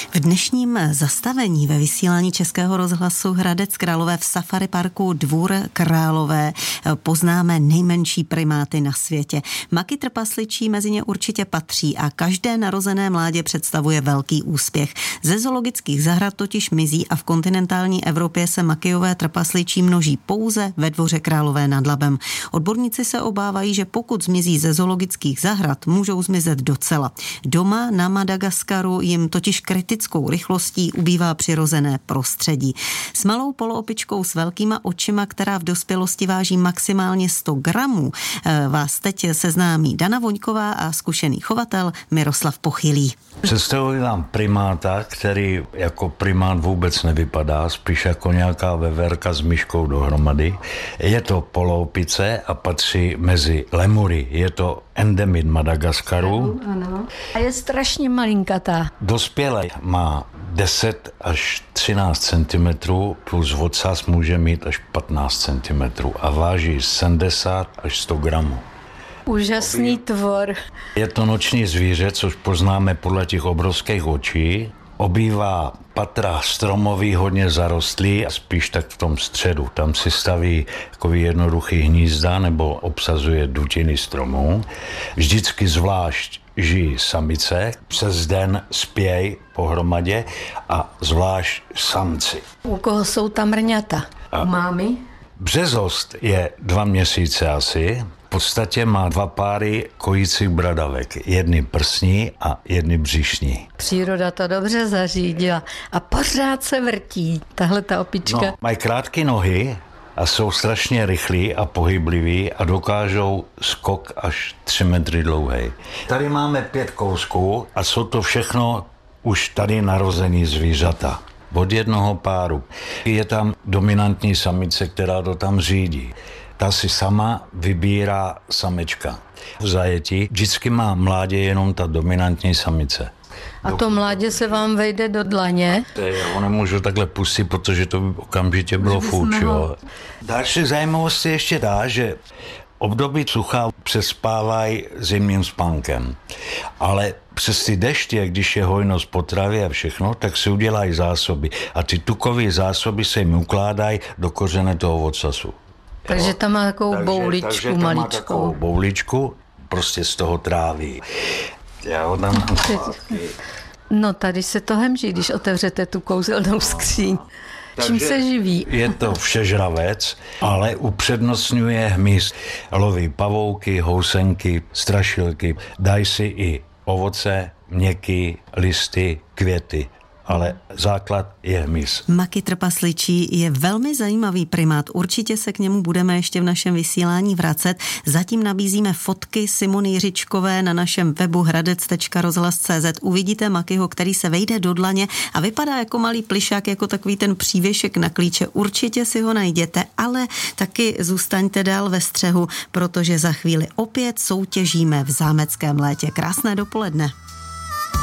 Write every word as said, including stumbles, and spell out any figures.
V dnešním zastavení ve vysílání Českého rozhlasu Hradec Králové v safari parku Dvůr Králové poznáme nejmenší primáty na světě. Maki trpasličí mezi ně určitě patří a každé narozené mládě představuje velký úspěch. Ze zoologických zahrad totiž mizí a v kontinentální Evropě se makijové trpasličí množí pouze ve Dvoře Králové nad Labem. Odborníci se obávají, že pokud zmizí ze zoologických zahrad, můžou zmizet docela. Doma na Madagaskaru jim totiž kritickou rychlostí ubývá přirozené prostředí. S malou poloopičkou s velkýma očima, která v dospělosti váží maximálně sto gramů, vás teď seznámí Dana Voňková a zkušený chovatel Miroslav Pochylý. Představuji vám primáta, který jako primát vůbec nevypadá, spíš jako nějaká veverka s myškou dohromady. Je to poloopice a patří mezi lemury. Je to endemit Madagaskaru. Ano, ano. A je strašně malinkatá. Dospělé má deset až třináct centimetrů, plus ocas může mít až patnáct centimetrů a váží sedmdesát až sto gramů. Úžasný tvor. Je to noční zvíře, což poznáme podle těch obrovských očí. Obývá patra stromový, hodně zarostlý a spíš tak v tom středu. Tam si staví takový jednoduchý hnízda nebo obsazuje dutiny stromů. Vždycky zvlášť žijí samice, přes den spějí pohromadě a zvlášť samci. U koho jsou tam mrňata? A u mámy? Březost je dva měsíce asi. V podstatě má dva páry kojících bradavek. Jedny prsní a jedny břišní. Příroda to dobře zařídila. A pořád se vrtí tahle ta opička. No, mají krátké nohy a jsou strašně rychlí a pohybliví a dokážou skok až tři metry dlouhý. Tady máme pět kousků a jsou to všechno už tady narozený zvířata. Od jednoho páru. Je tam dominantní samice, která to tam řídí. Ta si sama vybírá samečka. V zajetí vždycky má mládě jenom ta dominantní samice. A to mládě se vám vejde do dlaně? Já ho nemůžu takhle pustit, protože to by okamžitě bylo fuč. Ho... Další zajímavost je ještě ta, že období sucha přespávají zimním spánkem. Ale přes ty deště, když je hojnost potravy a všechno, tak si udělají zásoby. A ty tukové zásoby se jim ukládají do kořene toho ocasu. Takže tam má takovou takže, bouličku takže tam má maličkou. takovou bouličku, prostě z toho tráví. Já ho tam... No tady se to hemží, když otevřete tu kouzelnou skříň. Čím se živí? Je to všežravec, ale upřednostňuje hmyz. Loví pavouky, housenky, strašilky. Dají si i ovoce, měkky, listy, květy. Ale základ je hmyz. Maki trpasličí je velmi zajímavý primát. Určitě se k němu budeme ještě v našem vysílání vracet. Zatím nabízíme fotky Simony Jiřičkové na našem webu hradec tečka rozhlas tečka cé zet. Uvidíte Makiho, který se vejde do dlaně a vypadá jako malý plišák, jako takový ten přívěšek na klíče. Určitě si ho najděte, ale taky zůstaňte dál ve střehu, protože za chvíli opět soutěžíme v zámeckém létě. Krásné dopoledne.